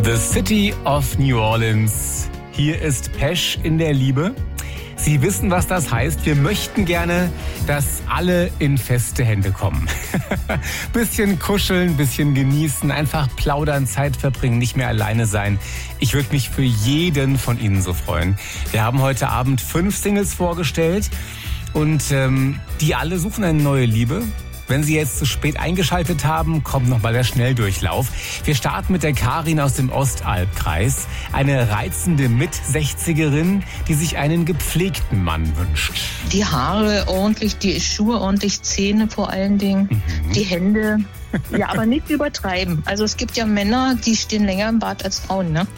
The City of New Orleans. Hier ist Pesch in der Liebe. Sie wissen, was das heißt. Wir möchten gerne, dass alle in feste Hände kommen. Bisschen kuscheln, bisschen genießen, einfach plaudern, Zeit verbringen, nicht mehr alleine sein. Ich würde mich für jeden von Ihnen so freuen. Wir haben heute Abend 5 Singles vorgestellt und die alle suchen eine neue Liebe. Wenn Sie jetzt zu spät eingeschaltet haben, kommt nochmal der Schnelldurchlauf. Wir starten mit der Karin aus dem Ostalbkreis. Eine reizende Mit-60erin, die sich einen gepflegten Mann wünscht. Die Haare ordentlich, die Schuhe ordentlich, Zähne vor allen Dingen, die Hände. Ja, aber nicht übertreiben. Also es gibt ja Männer, die stehen länger im Bad als Frauen, ne?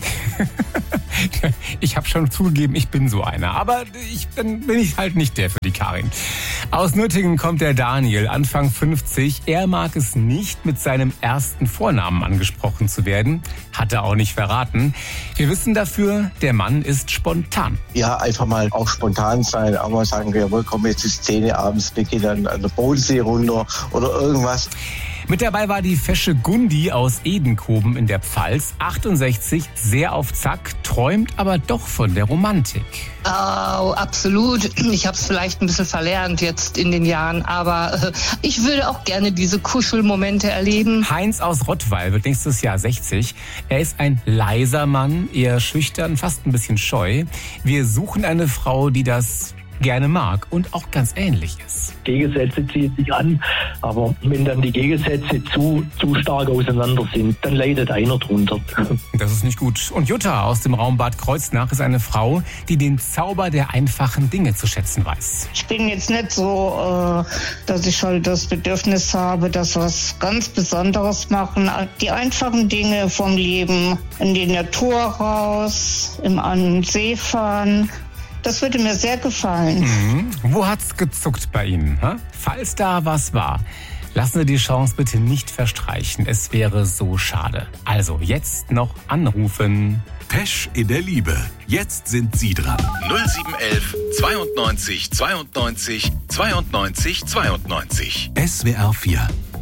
Ich habe schon zugegeben, ich bin so einer. Aber dann bin ich halt nicht der für die Karin. Aus Nürtingen kommt der Daniel, Anfang 50. Er mag es nicht, mit seinem ersten Vornamen angesprochen zu werden. Hat er auch nicht verraten. Wir wissen dafür, der Mann ist spontan. Ja, einfach mal auch spontan sein. Auch mal sagen, jawohl, komm, jetzt ist 10 Uhr abends, wir gehen dann an der Bodensee runter oder irgendwas. Mit dabei war die fesche Gundi aus Edenkoben in der Pfalz, 68, sehr auf Zack, träumt aber doch von der Romantik. Oh, absolut. Ich habe es vielleicht ein bisschen verlernt jetzt in den Jahren, aber ich würde auch gerne diese Kuschelmomente erleben. Heinz aus Rottweil wird nächstes Jahr 60. Er ist ein leiser Mann, eher schüchtern, fast ein bisschen scheu. Wir suchen eine Frau, die das gerne mag und auch ganz ähnlich ist. Gegensätze ziehen sich an, aber wenn dann die Gegensätze zu stark auseinander sind, dann leidet einer drunter. Das ist nicht gut. Und Jutta aus dem Raum Bad Kreuznach ist eine Frau, die den Zauber der einfachen Dinge zu schätzen weiß. Ich bin jetzt nicht so, dass ich halt das Bedürfnis habe, dass was ganz Besonderes machen. Die einfachen Dinge vom Leben, in die Natur raus, an den See fahren. Das würde mir sehr gefallen. Wo hat's gezuckt bei Ihnen? Ha? Falls da was war, lassen Sie die Chance bitte nicht verstreichen. Es wäre so schade. Also jetzt noch anrufen. Pesch in der Liebe. Jetzt sind Sie dran. 0711 92 92 92 92. SWR 4